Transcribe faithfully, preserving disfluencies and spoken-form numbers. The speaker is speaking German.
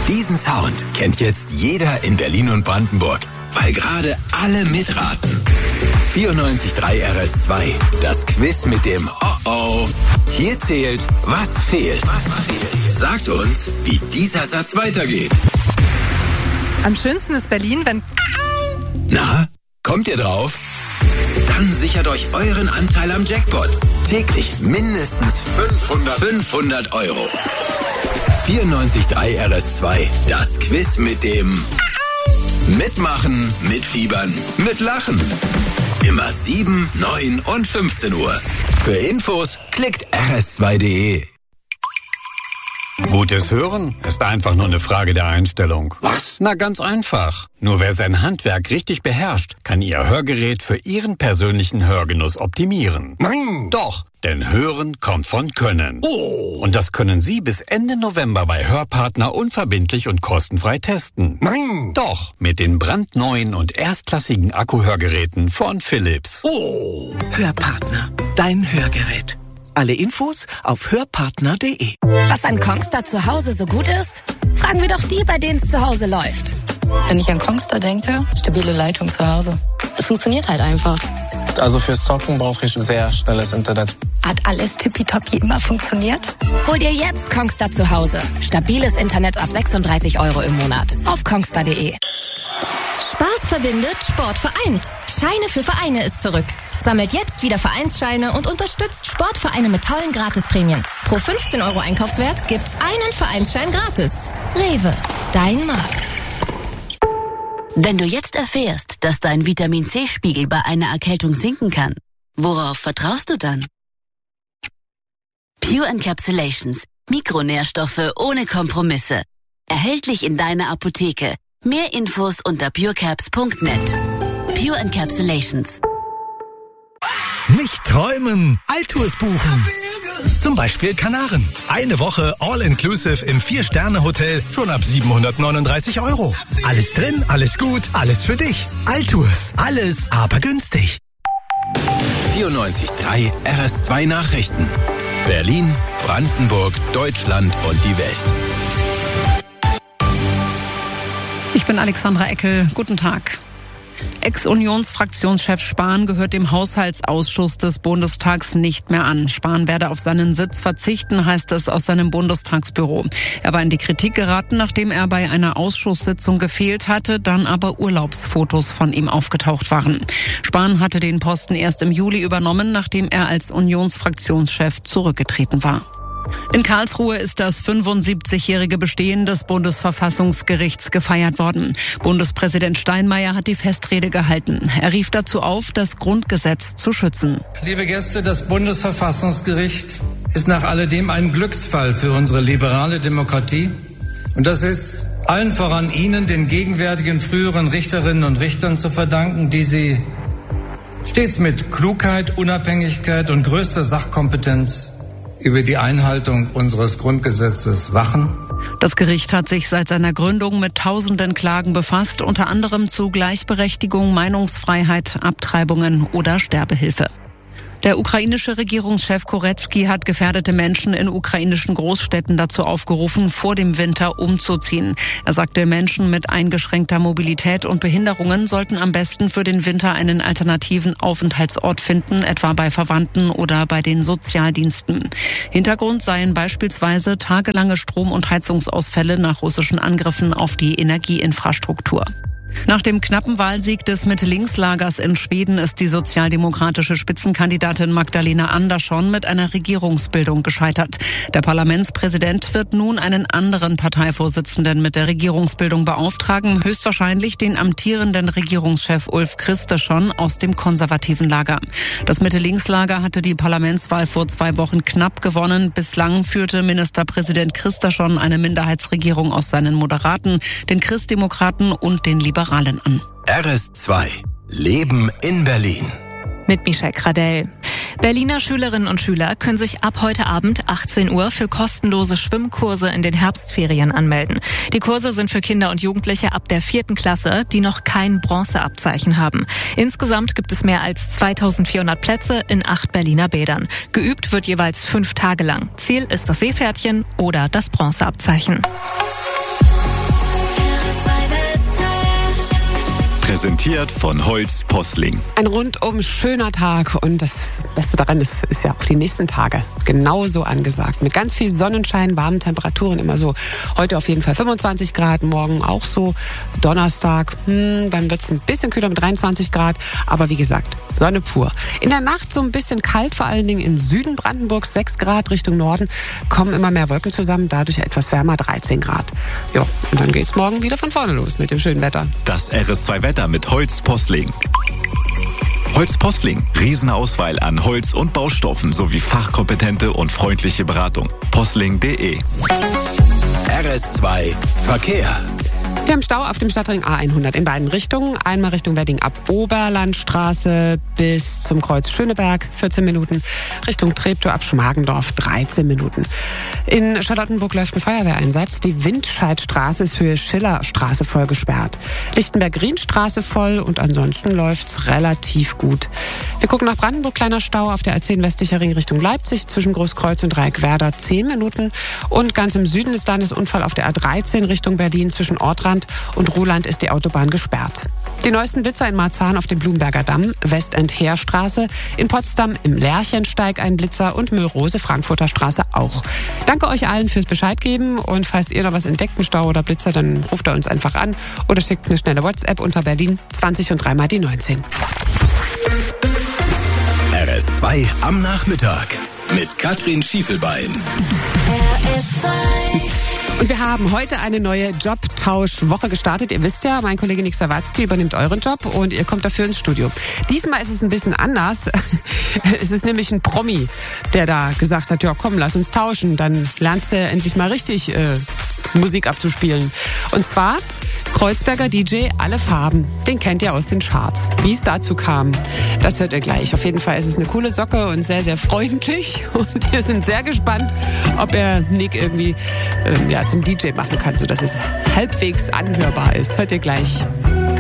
Diesen Sound kennt jetzt jeder in Berlin und Brandenburg, weil gerade alle mitraten. vierundneunzig Komma drei R S zwei, das Quiz mit dem Oh-Oh. Hier zählt, was fehlt. Was fehlt? Sagt uns, wie dieser Satz weitergeht. Am schönsten ist Berlin, wenn... Na, kommt ihr drauf? Dann sichert euch euren Anteil am Jackpot. Täglich mindestens fünfhundert Euro. vierundneunzig Komma drei R S zwei, das Quiz mit dem Mitmachen, mitfiebern, mitlachen. Immer sieben, neun und fünfzehn Uhr. Für Infos klickt r s zwei punkt d e. Gutes Hören ist einfach nur eine Frage der Einstellung. Was? Na, ganz einfach. Nur wer sein Handwerk richtig beherrscht, kann Ihr Hörgerät für Ihren persönlichen Hörgenuss optimieren. Nein! Doch, denn Hören kommt von Können. Oh! Und das können Sie bis Ende November bei Hörpartner unverbindlich und kostenfrei testen. Nein! Doch, mit den brandneuen und erstklassigen Akkuhörgeräten von Philips. Oh! Hörpartner, dein Hörgerät. Alle Infos auf hörpartner punkt d e. Was an Kongstar zu Hause so gut ist? Fragen wir doch die, bei denen es zu Hause läuft. Wenn ich an Kongstar denke, stabile Leitung zu Hause. Es funktioniert halt einfach. Also fürs Zocken brauche ich sehr schnelles Internet. Hat alles tippitoppi immer funktioniert? Hol dir jetzt Kongstar zu Hause. Stabiles Internet ab sechsunddreißig Euro im Monat. Auf kongstar punkt d e. Spaß verbindet, Sport vereint. Scheine für Vereine ist zurück. Sammelt jetzt wieder Vereinsscheine und unterstützt Sportvereine mit tollen Gratisprämien. Pro fünfzehn Euro Einkaufswert gibt's einen Vereinsschein gratis. Rewe, dein Markt. Wenn du jetzt erfährst, dass dein Vitamin-C-Spiegel bei einer Erkältung sinken kann, worauf vertraust du dann? Pure Encapsulations. Mikronährstoffe ohne Kompromisse. Erhältlich in deiner Apotheke. Mehr Infos unter purecaps punkt net. Pure Encapsulations. Nicht träumen, Altours buchen. Zum Beispiel Kanaren. Eine Woche All-Inclusive im Vier-Sterne-Hotel schon ab siebenhundertneununddreißig Euro. Alles drin, alles gut, alles für dich. Altours, alles aber günstig. vierundneunzig Komma drei R S zwei Nachrichten. Berlin, Brandenburg, Deutschland und die Welt. Ich bin Alexandra Eckel. Guten Tag. Ex-Unionsfraktionschef Spahn gehört dem Haushaltsausschuss des Bundestags nicht mehr an. Spahn werde auf seinen Sitz verzichten, heißt es aus seinem Bundestagsbüro. Er war in die Kritik geraten, nachdem er bei einer Ausschusssitzung gefehlt hatte, dann aber Urlaubsfotos von ihm aufgetaucht waren. Spahn hatte den Posten erst im Juli übernommen, nachdem er als Unionsfraktionschef zurückgetreten war. In Karlsruhe ist das fünfundsiebzigjährige Bestehen des Bundesverfassungsgerichts gefeiert worden. Bundespräsident Steinmeier hat die Festrede gehalten. Er rief dazu auf, das Grundgesetz zu schützen. Liebe Gäste, das Bundesverfassungsgericht ist nach alledem ein Glücksfall für unsere liberale Demokratie. Und das ist allen voran Ihnen, den gegenwärtigen früheren Richterinnen und Richtern, zu verdanken, die Sie stets mit Klugheit, Unabhängigkeit und größter Sachkompetenz über die Einhaltung unseres Grundgesetzes wachen. Das Gericht hat sich seit seiner Gründung mit tausenden Klagen befasst, unter anderem zu Gleichberechtigung, Meinungsfreiheit, Abtreibungen oder Sterbehilfe. Der ukrainische Regierungschef Koretski hat gefährdete Menschen in ukrainischen Großstädten dazu aufgerufen, vor dem Winter umzuziehen. Er sagte, Menschen mit eingeschränkter Mobilität und Behinderungen sollten am besten für den Winter einen alternativen Aufenthaltsort finden, etwa bei Verwandten oder bei den Sozialdiensten. Hintergrund seien beispielsweise tagelange Strom- und Heizungsausfälle nach russischen Angriffen auf die Energieinfrastruktur. Nach dem knappen Wahlsieg des Mitte-Links-Lagers in Schweden ist die sozialdemokratische Spitzenkandidatin Magdalena Andersson mit einer Regierungsbildung gescheitert. Der Parlamentspräsident wird nun einen anderen Parteivorsitzenden mit der Regierungsbildung beauftragen, höchstwahrscheinlich den amtierenden Regierungschef Ulf Kristersson aus dem konservativen Lager. Das Mitte-Links-Lager hatte die Parlamentswahl vor zwei Wochen knapp gewonnen. Bislang führte Ministerpräsident Kristersson eine Minderheitsregierung aus seinen Moderaten, den Christdemokraten und den Liberalen an. R S zwei. Leben in Berlin. Mit Michelle Kradell. Berliner Schülerinnen und Schüler können sich ab heute Abend achtzehn Uhr für kostenlose Schwimmkurse in den Herbstferien anmelden. Die Kurse sind für Kinder und Jugendliche ab der vierten Klasse, die noch kein Bronzeabzeichen haben. Insgesamt gibt es mehr als zweitausendvierhundert Plätze in acht Berliner Bädern. Geübt wird jeweils fünf Tage lang. Ziel ist das Seepferdchen oder das Bronzeabzeichen. Präsentiert von Holz Posling. Ein rundum schöner Tag und das Beste daran ist, ist ja auch die nächsten Tage genauso angesagt. Mit ganz viel Sonnenschein, warmen Temperaturen immer so. Heute auf jeden Fall fünfundzwanzig Grad, morgen auch so. Donnerstag, hm, dann wird es ein bisschen kühler mit dreiundzwanzig Grad. Aber wie gesagt, Sonne pur. In der Nacht so ein bisschen kalt, vor allen Dingen im Süden Brandenburgs, sechs Grad Richtung Norden. Kommen immer mehr Wolken zusammen, dadurch etwas wärmer, dreizehn Grad. Ja, und dann geht's morgen wieder von vorne los mit dem schönen Wetter. Das R S zwei Wetter mit Holz Posling. Holz Posling. Riesenauswahl an Holz- und Baustoffen sowie fachkompetente und freundliche Beratung. Posling punkt de. R S zwei Verkehr. Wir haben Stau auf dem Stadtring A hundert in beiden Richtungen. Einmal Richtung Wedding ab Oberlandstraße bis zum Kreuz Schöneberg, vierzehn Minuten. Richtung Treptow ab Schmargendorf, dreizehn Minuten. In Charlottenburg läuft ein Feuerwehreinsatz. Die Windscheidstraße ist Höhe Schillerstraße voll gesperrt. Lichtenberg-Rienstraße voll und ansonsten läuft's relativ gut. Wir gucken nach Brandenburg, kleiner Stau auf der A zehn westlicher Ring Richtung Leipzig zwischen Großkreuz und Dreieckwerder, zehn Minuten. Und ganz im Süden des Landes Unfall auf der A dreizehn Richtung Berlin zwischen Ortrand und Ruhland ist die Autobahn gesperrt. Die neuesten Blitzer in Marzahn auf dem Blumberger Damm, Westend-Heerstraße, in Potsdam im Lerchensteig ein Blitzer und Müllrose, Frankfurter Straße auch. Danke euch allen fürs Bescheid geben und falls ihr noch was entdeckt, einen Stau oder Blitzer, dann ruft ihr uns einfach an oder schickt eine schnelle WhatsApp unter Berlin zwanzig und dreimal die neunzehn. R S zwei am Nachmittag mit Katrin Schiefelbein. R S zwei. Und wir haben heute eine neue Jobtauschwoche gestartet. Ihr wisst ja, mein Kollege Nick Sawatzki übernimmt euren Job und ihr kommt dafür ins Studio. Diesmal ist es ein bisschen anders. Es ist nämlich ein Promi, der da gesagt hat, ja komm, lass uns tauschen. Dann lernst du endlich mal richtig äh, Musik abzuspielen. Und zwar Kreuzberger D J Alle Farben. Den kennt ihr aus den Charts. Wie es dazu kam, das hört ihr gleich. Auf jeden Fall ist es eine coole Socke und sehr, sehr freundlich. Und wir sind sehr gespannt, ob er Nick irgendwie ähm, ja, zum D J machen kann, sodass es halbwegs anhörbar ist. Hört ihr gleich.